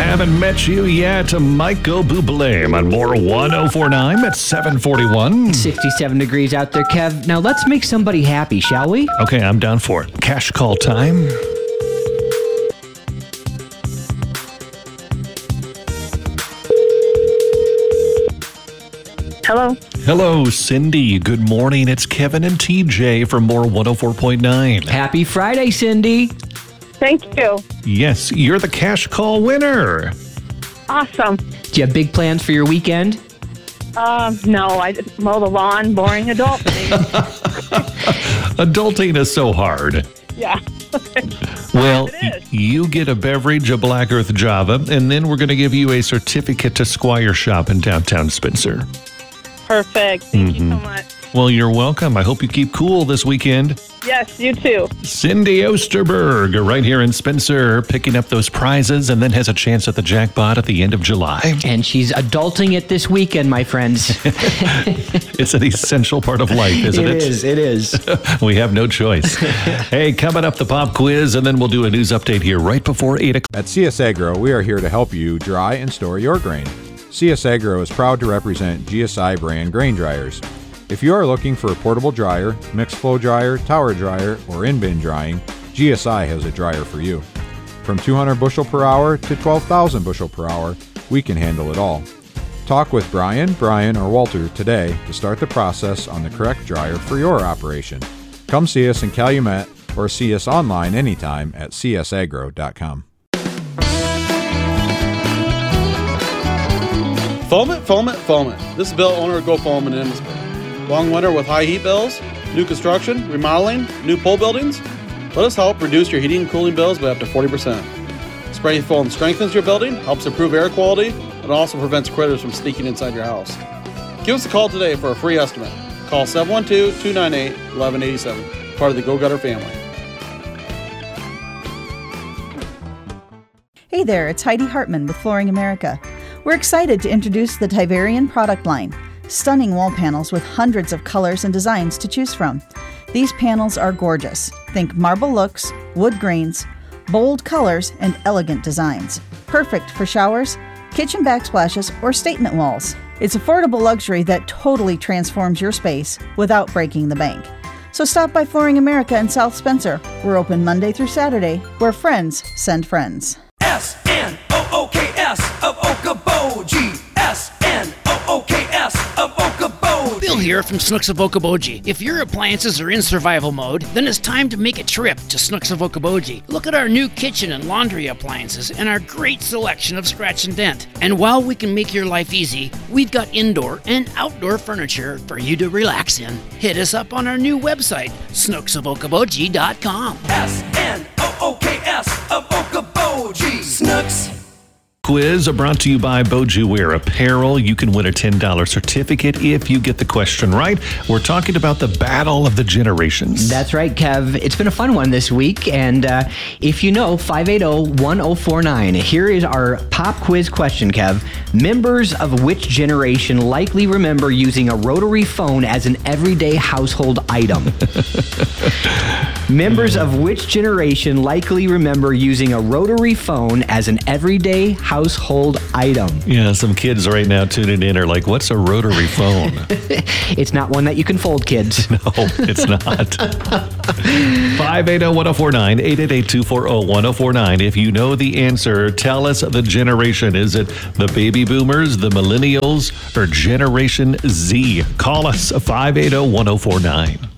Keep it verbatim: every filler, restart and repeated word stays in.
Haven't met you yet. Michael Bublé on More ten forty-nine at seven forty-one. sixty-seven degrees out there, Kev. Now let's make somebody happy, shall we? Okay, I'm down for it. Cash call time. Hello. Hello, Cindy. Good morning. It's Kevin and T J from More one oh four point nine. Happy Friday, Cindy. Thank you. Yes, you're the cash call winner. Awesome. Do you have big plans for your weekend? Um, no, I just mow the lawn, boring adult thing. Adulting is so hard. Yeah. Well, It is. you get a beverage, a Black Earth Java, and then we're going to give you a certificate to Squire Shop in downtown Spencer. Perfect. Thank you so much. Well, you're welcome. I hope you keep cool this weekend. Yes, you too. Cindy Osterberg, right here in Spencer, picking up those prizes and then has a chance at the jackpot at the end of July. And she's adulting it this weekend, my friends. It's an essential part of life, isn't it? It is, it is. We have no choice. Hey, coming up, the pop quiz, and then we'll do a news update here right before eight o'clock. At C S Agro, we are here to help you dry and store your grain. C S Agro is proud to represent G S I brand grain dryers. If you are looking for a portable dryer, mixed flow dryer, tower dryer, or in-bin drying, G S I has a dryer for you. From two hundred bushel per hour to twelve thousand bushel per hour, we can handle it all. Talk with Brian, Brian, or Walter today to start the process on the correct dryer for your operation. Come see us in Calumet or see us online anytime at c s agro dot com. Foam it, foam it, foam it. This is Bill, owner of Go Foam in Emmitsburg. Long winter with high heat bills, new construction, remodeling, new pole buildings? Let us help reduce your heating and cooling bills by up to forty percent. Spray foam strengthens your building, helps improve air quality, and also prevents critters from sneaking inside your house. Give us a call today for a free estimate. Call seven one two, two nine eight, one one eight seven, part of the Go Gutter family. Hey there, it's Heidi Hartman with Flooring America. We're excited to introduce the Tiverian product line. Stunning wall panels with hundreds of colors and designs to choose from. These panels are gorgeous. Think marble looks, wood grains, bold colors, and elegant designs. Perfect for showers, kitchen backsplashes, or statement walls. It's affordable luxury that totally transforms your space without breaking the bank. So stop by Flooring America in South Spencer. We're open Monday through Saturday, where friends send friends. S N O O K S of Okoboji. S N O O K S of Okoboji. Bill here from Snooks of Okoboji. If your appliances are in survival mode, then it's time to make a trip to Snooks of Okoboji. Look at our new kitchen and laundry appliances and our great selection of scratch and dent. And while we can make your life easy, we've got indoor and outdoor furniture for you to relax in. Hit us up on our new website, snooks of okoboji dot com. S N O O K S of Okoboji. Snooks. Quiz brought to you by Boju Wear Apparel. You can win a ten dollars certificate if you get the question right. We're talking about the battle of the generations. That's right, Kev. It's been a fun one this week. And uh, if you know, five eight zero, one zero four nine. Here is our pop quiz question, Kev. Members of which generation likely remember using a rotary phone as an everyday household item? Members of which generation likely remember using a rotary phone as an everyday household item? Yeah, some kids right now tuning in are like, what's a rotary phone? It's not one that you can fold, kids. No, it's not. five eight zero, one zero four nine, eight eight eight, two four zero, one zero four nine. If you know the answer, tell us the generation. Is it the baby boomers, the millennials, or Generation Z? Call us five eight zero, one zero four nine.